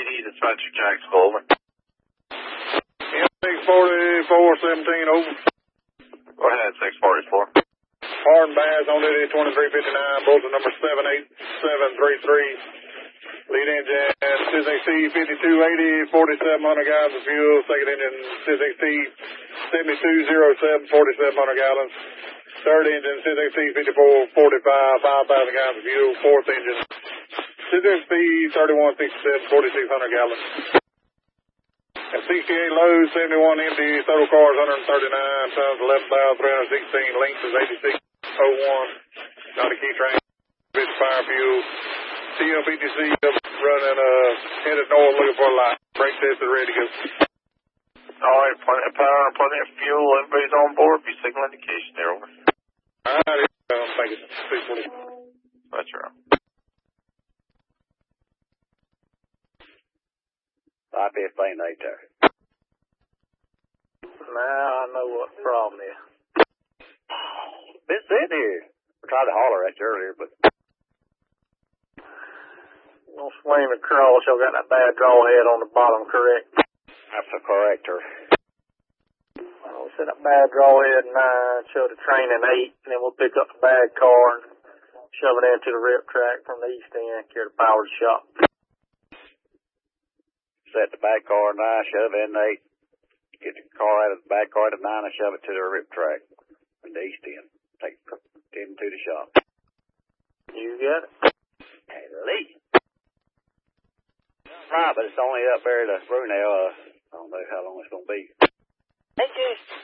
PD, dispatcher Jack Golden. M64417 over. Go ahead, 644. Hard and Bass on duty 2359, bulletin number 78733. Lead engine CZXT 5280, 4700 gallons of fuel. Second engine CZXT 7207, 4700 gallons. Third engine CZXT 5445, 5000 gallons of fuel. Fourth engine CZXT 3167, 4600 gallons. At 68 loads, 71 empty, total cars 139 tons, 11,316, length is 8601. Not a key train, fire fuel. TLPTC running, headed north looking for a light. Brake tested, ready to go. Alright, plenty of power, plenty of fuel, everybody's on board. Be signal indication there, over. Alright, thank you. 640. That's right. I-15 right there. Now I know what the problem is. Been sitting here. I tried to holler at you earlier, but... Don't swing across. Y'all got that bad draw head on the bottom, correct? That's a corrector. Well, set up bad draw head 9, show the train in 8, and then we'll pick up the bad car and shove it into the rip track from the east end, carry the power to the shop. Set the back car 9, shove in 8. Get the car out of the back car to 9 and shove it to the rip track from the east end. Take it to the shop. You got it. Hey, Lee. Right, but it's only up there to Brunel. I don't know how long it's going to be. Thank you.